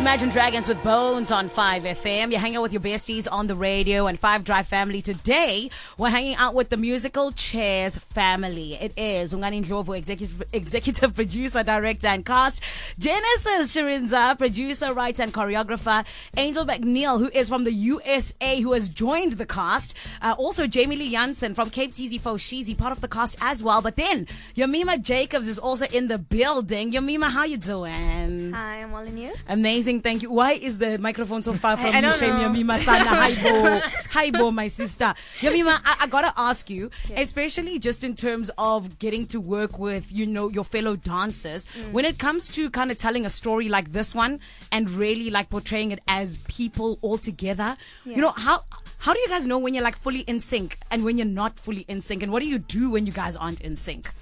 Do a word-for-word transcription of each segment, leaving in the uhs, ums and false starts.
Imagine Dragons with Bones on five F M. You're hanging out with your besties on the radio and five Drive family. Today, we're hanging out with the Musical Chairs family. It is Ungani Ndlovu, executive, executive producer, director, and cast. Genesis Shirinza, producer, writer, and choreographer. Angel McNeil, who is from the U S A, who has joined the cast. Uh, also, Jamie Lee Jansen from Cape T Z Foshizi, part of the cast as well. But then, Yamima Jacobs is also in the building. Yamima, how you doing? Hi, I'm well, and you? Amazing, thank you. Why is the microphone so far from I, I you, Shame Yamima Sana? Hi, Bo. Hi, Bo, my sister. Yamima, I, I gotta ask you, yes. especially just in terms of getting to work with, you know, your fellow dancers, mm. when it comes to kind of telling a story like this one and really like portraying it as people all together, yeah. you know, how how do you guys know when you're like fully in sync and when you're not fully in sync? And what do you do when you guys aren't in sync?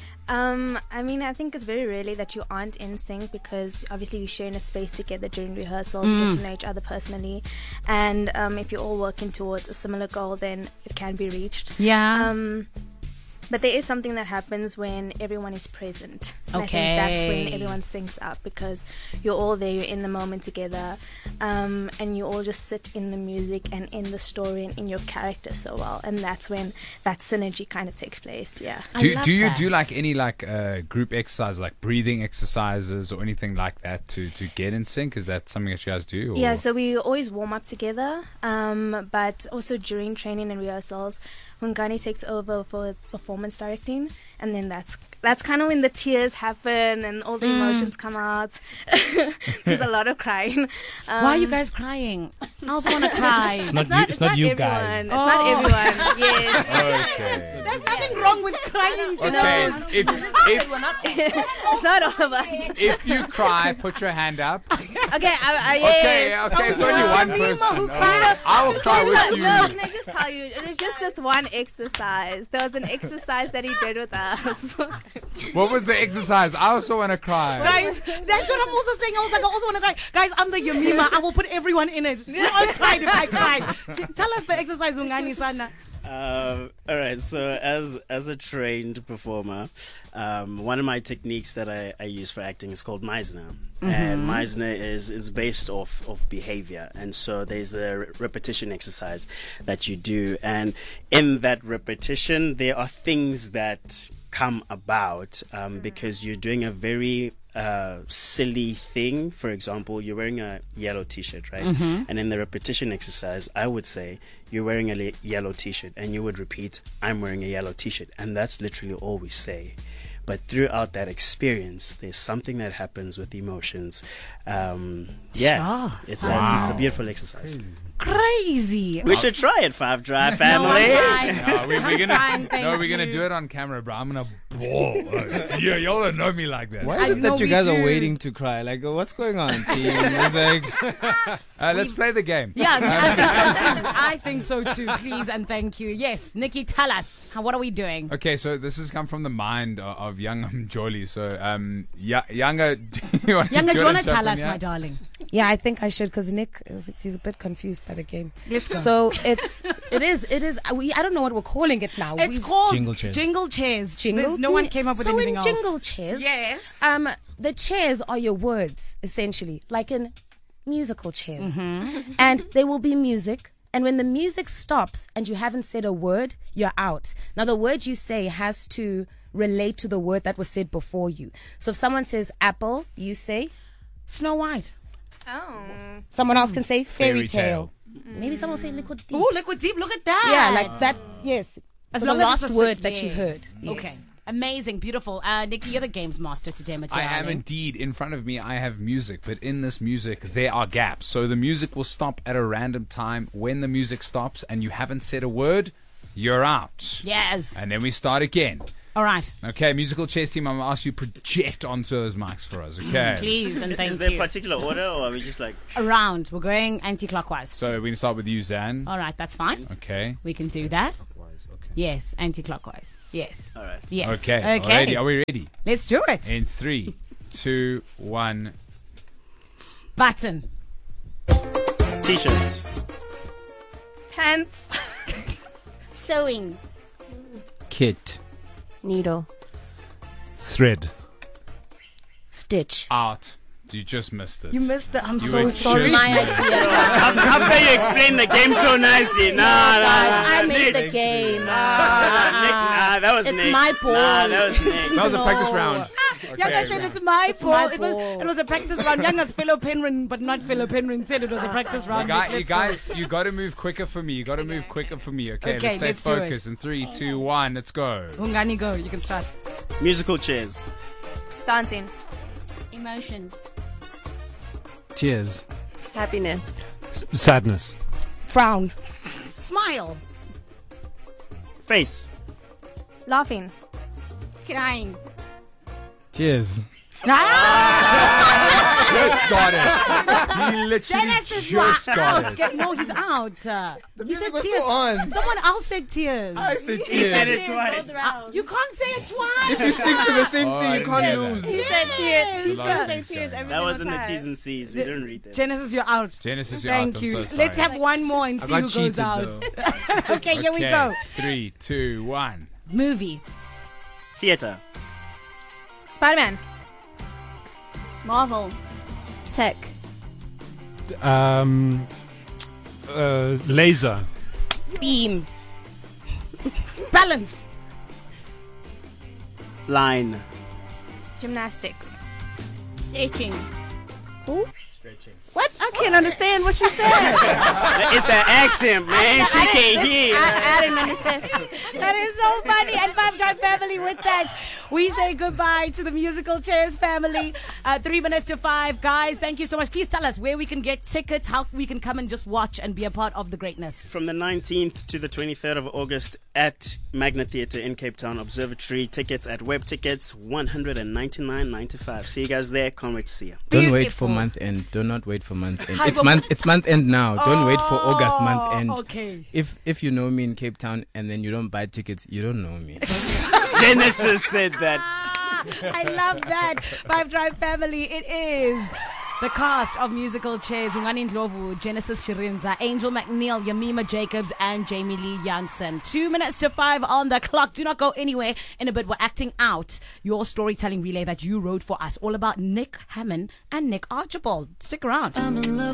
Um, I mean, I think it's very rarely that you aren't in sync because obviously you're sharing a space together during rehearsals, mm. you get to know each other personally, and um, if you're all working towards a similar goal, then it can be reached. Yeah. Um, but there is something that happens when everyone is present. Okay. I think that's when everyone syncs up because you're all there, you're in the moment together, um, and you all just sit in the music and in the story and in your character so well, and that's when that synergy kind of takes place. Yeah. Do, do you that. do like any like uh, group exercise, like breathing exercises or anything like that to, to get in sync? Is that something that you guys do? Or? Yeah, so we always warm up together, um, but also during training and rehearsals, Hungani takes over for performance directing, and then that's that's kind of when the tears happen and all the mm. emotions come out. There's a lot of crying. Um, Why are you guys crying? I also want to cry. It's not, it's not, you, it's it's not, not you everyone. guys. It's oh. not everyone. Yes. Okay. There's nothing wrong with crying. Okay. No. If, if, It's not all of us. if you cry, put your hand up. Okay. I, I, yes. Okay. Okay. It's So only it's one Mima person. who Oh, cried. I will cry with you. No, can I just tell you? It was just this one exercise. There was an exercise that he did with us. What was the exercise? I also want to cry. Guys, that's what I'm also saying. I was like, I also want to cry. Guys, I'm the Yamima. I will put everyone in it. We all cried if I cried. Tell us the exercise, Ungani Sana. Um, all right. So, as as a trained performer, um, one of my techniques that I, I use for acting is called Meisner, mm-hmm. and Meisner is is based off of behavior. And so, there's a re- repetition exercise that you do, and in that repetition, there are things that come about um, because you're doing a very uh, silly thing. For example, you're wearing a yellow T-shirt, right? Mm-hmm. And in the repetition exercise, I would say you're wearing a le- yellow T-shirt, and you would repeat, "I'm wearing a yellow T-shirt," and that's literally all we say. But throughout that experience, there's something that happens with emotions. Um, yeah, Sure. it's, Wow. a, it's, it's a beautiful exercise. Crazy. We should try it, Five Drive family. No, I'm fine. No, we, we're gonna fine, thank no, we're gonna you. do it on camera, bro. I'm gonna bawl. yeah, y'all don't know me like that. Why I is it know that you we guys do. are waiting to cry? Like, what's going on, team? It's like, Uh, let's play the game. Yeah, I think so too. I think so too. Please and thank you. Yes, Nikki, tell us. How, what are we doing? Okay, so this has come from the mind of, of young Mjoli. So, um, y- younger, you want, Younger, do you want to jump tell in us, here? my darling? Yeah, I think I should because Nick is he's a bit confused by the game. Let's go. So it's it is it is we I don't know what we're calling it now. It's We've- called Jingle chairs. Jingle chairs. jingle. There's no one came up with so anything in else. jingle chairs. Yes. Um, the chairs are your words essentially, like in musical chairs, Mm-hmm. and there will be music. And when the music stops and you haven't said a word, you're out. Now the word you say has to relate to the word that was said before you. So if someone says apple, you say. Snow White. Oh. Someone else can say fairy, Fairy tale. tale. Maybe someone will say liquid deep. Oh, Liquid Deep. Look at that. Yeah, like that. Yes. As So long the as last it's a word s- that you heard. yes. Yes. Okay. Amazing. Beautiful. Uh, Nikki, you're the games master today, my I am darling. indeed. In front of me, I have music, but in this music, there are gaps. So the music will stop at a random time. When the music stops and you haven't said a word, you're out. Yes. And then we start again. All right. Okay, musical chairs team, I'm going to ask you to project onto those mics for us, okay? Please and thank Is there a you. particular order, or are we just like... Around. We're going anti-clockwise. So we're going to start with you, Zan. All right. That's fine. Okay. We can do that. Yes. Anti-clockwise. Yes. All right. Yes. Okay. Okay. Already, are we ready? Let's do it. In three, two, one. Button. T-shirt. Pants. Sewing. kit, Needle. thread, Stitch. Art. You just missed it. You missed the. I'm You so were sorry. just- My idea. After you explain the game so nicely, nah, nah, nah, I nah, made Nick. the game. Nah, nah, Nick, nah, that was It's Nick. my ball. Nah, that was Nick. That was a practice No. round. Yanga said it's my ball. my It, was, ball. it was a practice round. Yanga's fellow Penryn, but not fellow Penryn, said it was a practice round. You, got, Nick, you let's go. guys, you got to move quicker for me. You got to move quicker for me. Okay, Okay, let's stay let's do it. focused. In three, two, one, let's go. Ungani, go. You can start. Musical chairs. Dancing. Emotion. Tears. Happiness. Sadness. Frown. Smile. Face. Laughing. Crying. Tears. Just got it. He literally Genesis, just you are got out. it. Get, no, he's out. Uh, he music said was tears. still on. Someone else said tears. I said He said tears. it twice. Uh, you can't say it twice. If you stick to the same Oh, thing, I you didn't can't hear lose. that. He said tears. He It's a lot of said things tears going every That was in single the time. T's and C's. We didn't read that. Genesis, you're out. Genesis, you're Thank out. you. I'm so Let's sorry. have one more and I see who got goes cheated out. though. Okay, here we Okay, go. Three, two, one. Movie. Theater. Spider-Man. Marvel. Tech. Um, uh, laser. Beam. Balance. Line. Gymnastics. Stretching. What? I can't understand what she said. It's the accent, man. She can't hear. I, I didn't understand. That is so funny. And Five Drive family, with that, we say goodbye to the musical chairs family. Uh, three minutes to five. Guys, thank you so much. Please tell us where we can get tickets, how we can come and just watch and be a part of the greatness. From the nineteenth to the twenty-third of August at Magna Theatre in Cape Town Observatory. Tickets at Web Tickets, one hundred ninety-nine ninety-five. See you guys there. Can't wait to see you. Don't wait Beautiful. for month end. Do not wait for month end. Hi, It's but- month. It's month end now. Don't wait for August month Oh, end. Okay. If if you know me in Cape Town and then you don't buy tickets, you don't know me. Genesis said that. I love that. Five Drive family, it is the cast of musical chairs. Ungani Ndlovu, Genesis Shirinza, Angel McNeil, Yamima Jacobs, and Jamie Lee Jansen. Two minutes to five on the clock. Do not go anywhere. In a bit, we're acting out your storytelling relay that you wrote for us, all about Nick Hammond and Nick Archibald. Stick around. I'm in love